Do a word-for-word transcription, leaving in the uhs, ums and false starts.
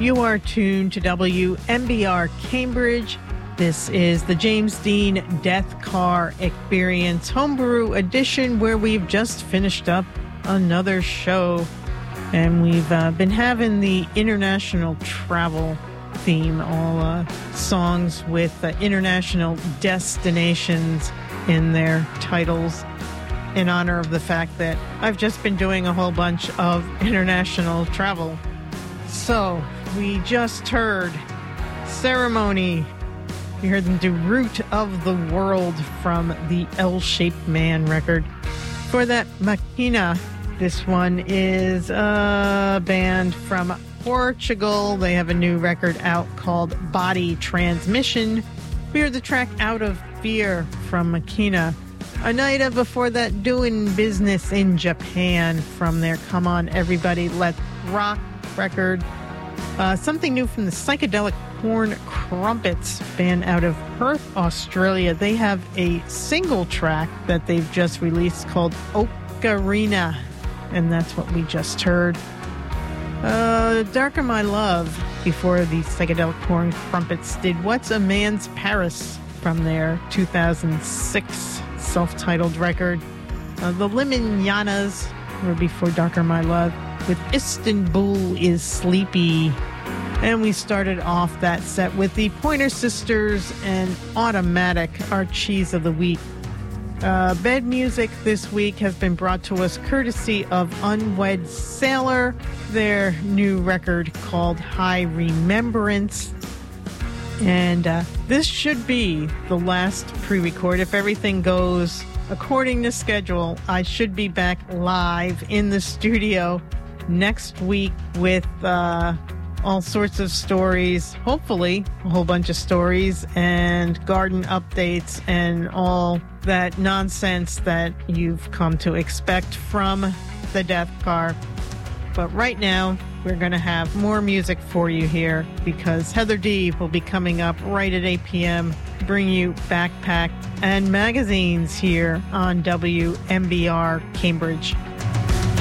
You are tuned to W M B R Cambridge. This is the James Dean Death Car Experience Homebrew Edition, where we've just finished up another show. And we've uh, been having the international travel theme, all uh, songs with uh, international destinations in their titles, in honor of the fact that I've just been doing a whole bunch of international travel. So, we just heard Ceremony. We heard them do Root of the World from the L-Shaped Man record. For that, Machina. This one is a band from Portugal. They have a new record out called Body Transmission. We heard the track Out of Fear from Machina. Oneida before that, Doing Business in Japan from their Come On Everybody Let's Rock record. Uh, something new from the Psychedelic Corn Crumpets, band out of Perth, Australia. They have a single track that they've just released called Ocarina, and that's what we just heard. Uh, Darker My Love before the Psychedelic Corn Crumpets did What's a Man's Paris from their two thousand six self-titled record. Uh, the Liminianas were before Darker My Love with Istanbul is Sleepy. And we started off that set with the Pointer Sisters and Automatic, our cheese of the week. Uh, bed music this week has been brought to us courtesy of Unwed Sailor, their new record called High Remembrance. And uh, this should be the last pre-record. If everything goes according to schedule, I should be back live in the studio next week with uh, all sorts of stories, hopefully a whole bunch of stories and garden updates and all that nonsense that you've come to expect from the Death Car. But right now, we're going to have more music for you here because Heather D will be coming up right at eight p.m. to bring you Backpack and magazines here on W M B R Cambridge.